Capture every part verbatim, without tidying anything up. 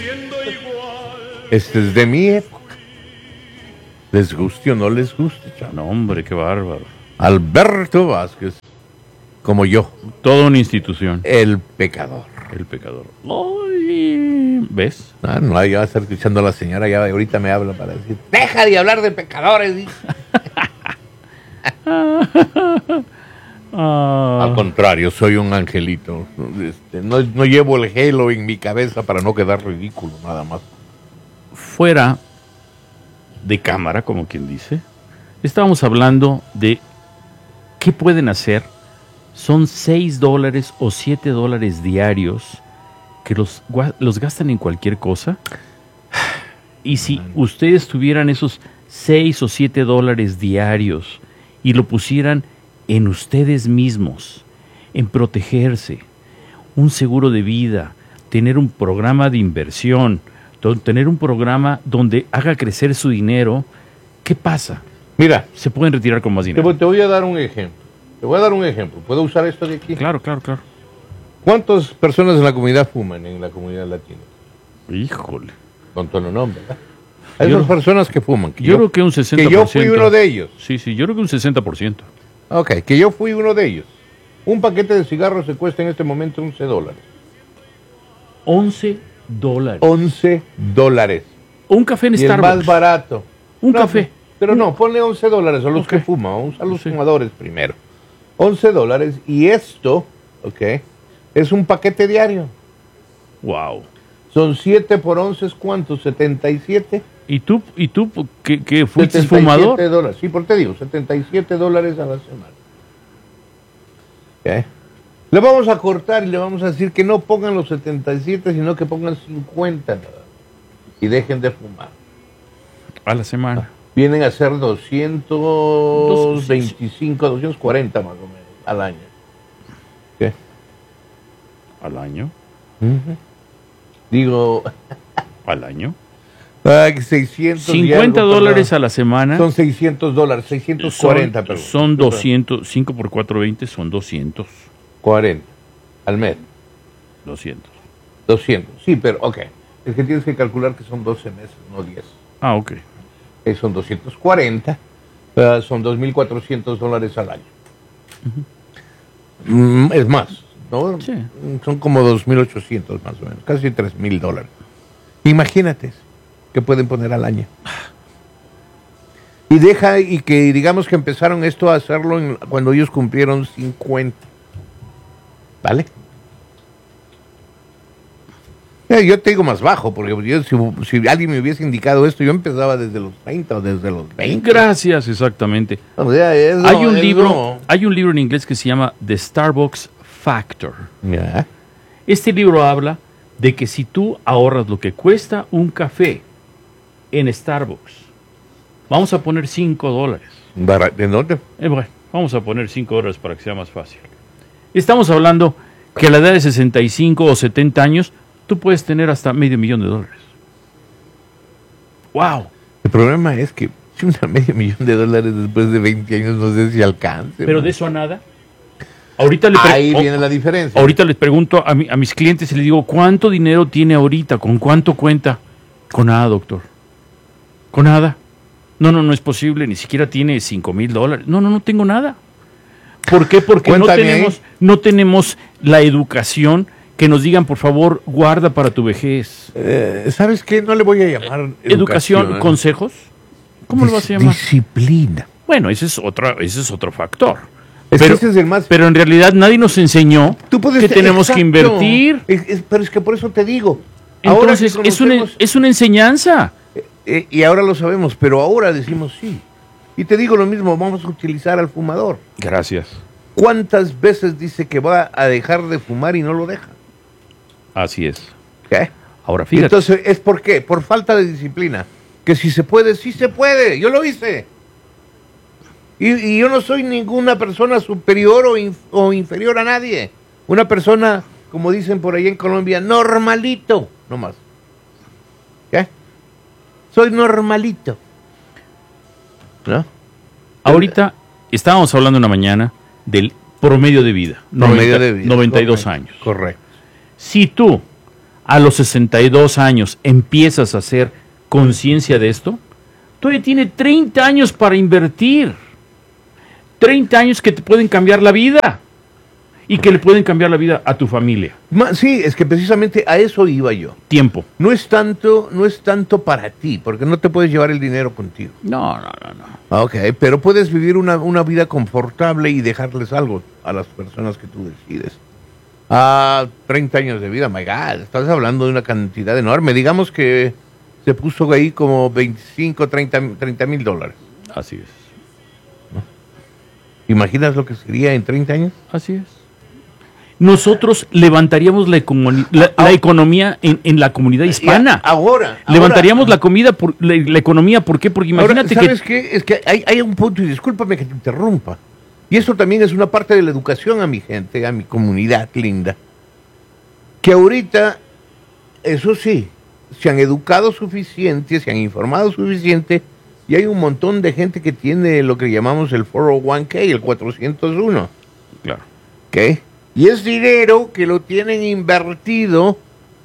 Este es de mi época. Les guste o no les guste, chavo. No, hombre, qué bárbaro. Alberto Vázquez, como yo. Toda una institución. El pecador. El pecador. Ay, ¿ves? No, no, ya va a estar escuchando a la señora, ya ahorita me habla para decir, deja de hablar de pecadores. Dice. Ah. Al contrario, soy un angelito. Este, no, no llevo el halo en mi cabeza para no quedar ridículo, nada más. Fuera de cámara, como quien dice, estábamos hablando de qué pueden hacer. Son seis dólares o siete dólares diarios que los, los gastan en cualquier cosa. Y si ustedes tuvieran esos seis o siete dólares diarios y lo pusieran en ustedes mismos, en protegerse, un seguro de vida, tener un programa de inversión, tener un programa donde haga crecer su dinero, ¿qué pasa? Mira, se pueden retirar con más dinero. Te voy, te voy a dar un ejemplo. Te voy a dar un ejemplo. ¿Puedo usar esto de aquí? Claro, claro, claro. ¿Cuántas personas en la comunidad fuman en la comunidad latina? Híjole. Con todo el nombre, ¿verdad? Hay unas personas que fuman. Que yo, yo creo que un sesenta por ciento. Que yo fui uno de ellos. Sí, sí, yo creo que un sesenta por ciento. Ok, que yo fui uno de ellos. Un paquete de cigarros se cuesta en este momento once dólares. once dólares. once dólares. Un café en y Starbucks. El más barato. Un no, café. Pero no, ponle once dólares a los okay. que fuman, a los sí. fumadores primero. once dólares y esto, ok, es un paquete diario. Wow. Son siete por once, ¿cuánto? setenta y siete. ¿Y tú, y tú que, que fuiste fumador? Dólares. Sí, por te digo, setenta y siete dólares a la semana. ¿Qué? Le vamos a cortar y le vamos a decir que no pongan los setenta y siete, sino que pongan cincuenta y dejen de fumar. A la semana. Vienen a ser doscientos veinticinco, doscientos cuarenta más o menos al año. ¿Qué? ¿Al año? Uh-huh. Digo... ¿Al año? Ah, seiscientos cincuenta dólares a la semana. Son seiscientos dólares, seiscientos cuarenta. Son, perdón. Son doscientos, cinco por cuatro, veinte, son doscientos. cuarenta al mes. doscientos. doscientos, sí, pero ok. Es que tienes que calcular que son doce meses, no diez. Ah, ok. Eh, son doscientos cuarenta, uh, son dos mil cuatrocientos dólares al año. Uh-huh. mm, es más, ¿no? Sí. Son como dos mil ochocientos más o menos, casi tres mil dólares. Imagínate que pueden poner al año. Y deja, y que digamos que empezaron esto a hacerlo en, cuando ellos cumplieron cincuenta. ¿Vale? Eh, yo te digo más bajo, porque yo, si, si alguien me hubiese indicado esto, yo empezaba desde los treinta o desde los veinte. Gracias, exactamente. O sea, eso, hay un eso. libro, hay un libro en inglés que se llama The Starbucks Factor. Yeah. Este libro habla de que si tú ahorras lo que cuesta un café en Starbucks, vamos a poner cinco dólares. ¿De dónde? Eh, bueno, vamos a poner cinco dólares para que sea más fácil. Estamos hablando que a la edad de sesenta y cinco o setenta años, tú puedes tener hasta medio millón de dólares. ¡Wow! El problema es que una medio millón de dólares después de veinte años no sé si alcance. Pero man. de eso a nada. Ahorita le Ahí pre- viene la diferencia. Ahorita les pregunto a, mi, a mis clientes y les digo, ¿cuánto dinero tiene ahorita? ¿Con cuánto cuenta? Con nada, doctor. ¿Con nada? No, no, no es posible. Ni siquiera tiene cinco mil dólares. No, no, no tengo nada. ¿Por qué? Porque no tenemos, no tenemos la educación que nos digan, por favor, guarda para tu vejez. Eh, ¿Sabes qué? No le voy a llamar educación. ¿Educación? ¿Consejos? ¿Cómo Dis- lo vas a llamar? Disciplina. Bueno, ese es otro, ese es otro factor. Es pero, ese es el más... pero en realidad nadie nos enseñó Tú puedes que ser, tenemos exacto. que invertir. Es, es, pero es que por eso te digo. Entonces, ahora es, una, es una enseñanza. Eh, eh, y ahora lo sabemos, pero ahora decimos sí. Y te digo lo mismo, vamos a utilizar al fumador. Gracias. ¿Cuántas veces dice que va a dejar de fumar y no lo deja? Así es. ¿Qué? Ahora, fíjate. Entonces, ¿es por qué? Por falta de disciplina. Que si se puede, sí se puede. Yo lo hice. Y, y yo no soy ninguna persona superior o, in, o inferior a nadie. Una persona, como dicen por ahí en Colombia, normalito. No más. ¿Qué? Soy normalito. ¿No? Ahorita estábamos hablando una mañana del promedio de vida. Promedio de vida. noventa y dos Correcto. años. Correcto. Si tú a los sesenta y dos años empiezas a hacer conciencia de esto, todavía tiene treinta años para invertir. treinta años que te pueden cambiar la vida y que le pueden cambiar la vida a tu familia. Ma- Sí, es que precisamente a eso iba yo. Tiempo. No es tanto, no es tanto para ti, porque no te puedes llevar el dinero contigo. No, no, no, no. Ah, Ok, pero puedes vivir una, una vida confortable y dejarles algo a las personas que tú decides. Ah, treinta años de vida, my God, estás hablando de una cantidad enorme. Digamos que se puso ahí como veinticinco, treinta mil dólares. Así es. ¿Imaginas lo que sería en treinta años? Así es. Nosotros levantaríamos la, economi- la, la economía en, en la comunidad hispana. Ya, ahora. Levantaríamos ahora, la comida por la, la economía, ¿por qué? Porque imagínate ahora, ¿sabes que qué? Es que hay, hay un punto, y discúlpame que te interrumpa. Y eso también es una parte de la educación a mi gente, a mi comunidad linda. Que ahorita, eso sí, se han educado suficiente, se han informado suficiente, y hay un montón de gente que tiene lo que llamamos el cuatro oh uno k, el cuatrocientos uno. claro. ¿Ok? Y es dinero que lo tienen invertido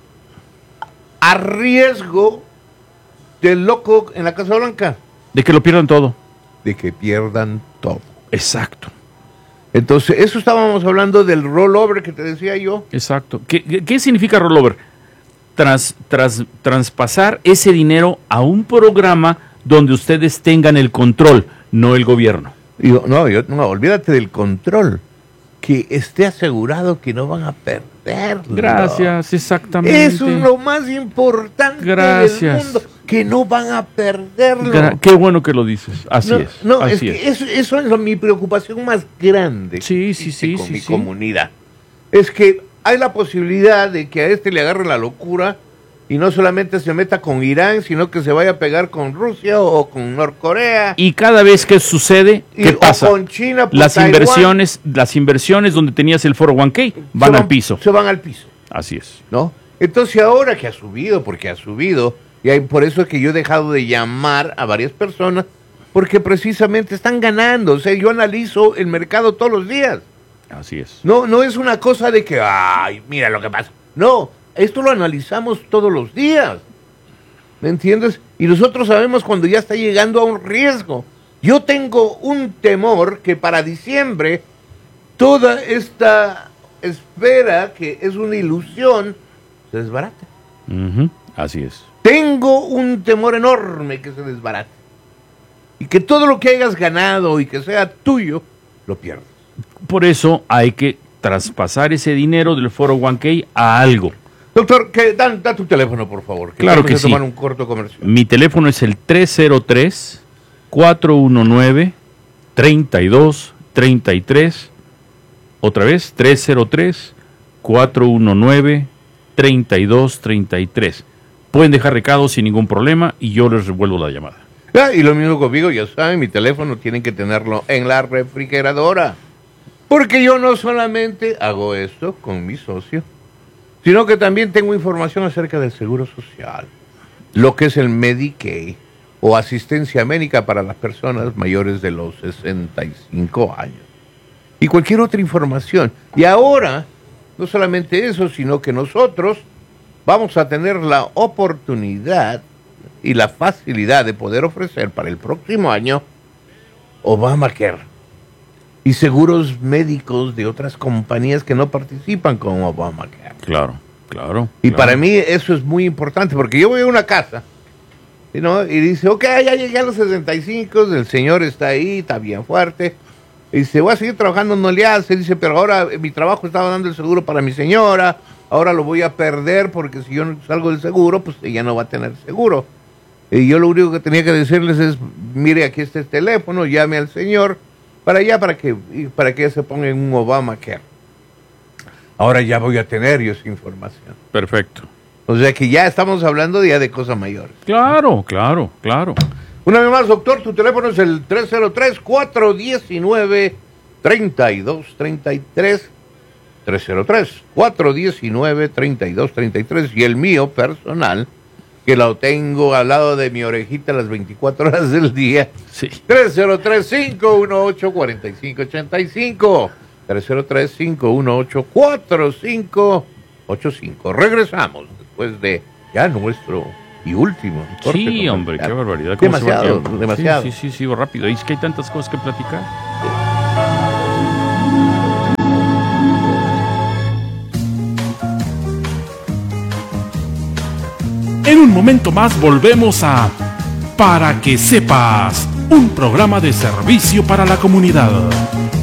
a riesgo del loco en la Casa Blanca, De que lo pierdan todo. de que pierdan todo. Exacto. Entonces, eso estábamos hablando del rollover que te decía yo. Exacto. ¿Qué, qué, qué significa rollover? Tras, tras, traspasar ese dinero a un programa donde ustedes tengan el control, no el gobierno. Digo, no, yo, no, olvídate del control. Que esté asegurado que no van a perderlo. Gracias, exactamente. Eso es lo más importante Gracias. del mundo. Que no van a perderlo. Gra- Qué bueno que lo dices. Así no, es. No, así es que es. Eso, eso es lo- mi preocupación más grande. Sí, sí, que sí, Con sí, mi sí. comunidad. Es que hay la posibilidad de que a este le agarre la locura y no solamente se meta con Irán, sino que se vaya a pegar con Rusia o con Norcorea. Y cada vez que sucede, y- ¿qué o pasa? con China por Las Taiwán, inversiones, las inversiones donde tenías el cuatro oh uno k van se al piso. Se van al piso. Así es. ¿No? Entonces ahora que ha subido, porque ha subido, y hay, por eso es que yo he dejado de llamar a varias personas, porque precisamente están ganando. O sea, yo analizo el mercado todos los días. Así es. No, no es una cosa de que, ay, mira lo que pasa. No, esto lo analizamos todos los días. ¿Me entiendes? Y nosotros sabemos cuando ya está llegando a un riesgo. Yo tengo un temor que para diciembre toda esta espera, que es una ilusión, se desbarate. Ujú, así es. Tengo un temor enorme que se desbarate. Y que todo lo que hayas ganado y que sea tuyo, lo pierdas. Por eso hay que traspasar ese dinero del cuatro oh uno k a algo. Doctor, que, dan, da tu teléfono, por favor. Claro tenemos que sí. tomar un corto comercial. Mi teléfono es el tres cero tres, cuatro uno nueve, tres dos tres tres. Otra vez, tres cero tres, cuatro uno nueve, tres dos tres tres. Pueden dejar recados sin ningún problema y yo les revuelvo la llamada. Ah, y lo mismo conmigo, ya saben, mi teléfono tienen que tenerlo en la refrigeradora. Porque yo no solamente hago esto con mi socio, sino que también tengo información acerca del Seguro Social, lo que es el Medicaid o asistencia médica para las personas mayores de los sesenta y cinco años. Y cualquier otra información. Y ahora, no solamente eso, sino que nosotros vamos a tener la oportunidad y la facilidad de poder ofrecer para el próximo año Obamacare y seguros médicos de otras compañías que no participan con Obamacare. Claro, claro. Y claro. para mí eso es muy importante, porque yo voy a una casa, ¿no? Y dice, ok, ya llegué a los sesenta y cinco, el señor está ahí, está bien fuerte. Y dice, voy a seguir trabajando, no le hace. Dice, pero ahora eh, mi trabajo estaba dando el seguro para mi señora, ahora lo voy a perder porque si yo no salgo del seguro, pues ella no va a tener seguro. Y yo lo único que tenía que decirles es, mire, aquí está el teléfono, llame al señor para allá, para que, para que ella se ponga en un Obamacare. Ahora ya voy a tener yo esa información. Perfecto. O sea que ya estamos hablando ya de cosas mayores. Claro, claro, claro. Una vez más, doctor, tu teléfono es el tres cero tres, cuatro uno nueve, tres dos tres tres. tres cero tres, cuatro uno nueve, tres dos tres tres. Y el mío personal, que lo tengo al lado de mi orejita las veinticuatro horas del día. Sí. tres cero tres, cinco uno ocho, cuatro cinco ocho cinco. tres cero tres, cinco uno ocho, cuatro cinco ocho cinco. Regresamos después después de ya nuestro y último corte Sí, comercial. hombre, qué barbaridad. ¿Cómo se va Demasiado, el tiempo? demasiado. Sí, sí, sí, sí, va rápido. Es que hay tantas cosas que platicar. En un momento más volvemos a Para que sepas, un programa de servicio para la comunidad.